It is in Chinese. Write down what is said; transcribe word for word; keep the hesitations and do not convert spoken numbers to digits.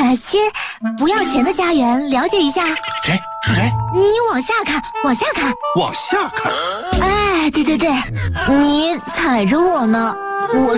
呃，先不要钱的家园了解一下。 谁？是谁？ 你往下看，往下看， 往下看。 哎，对对对，你踩着我呢，我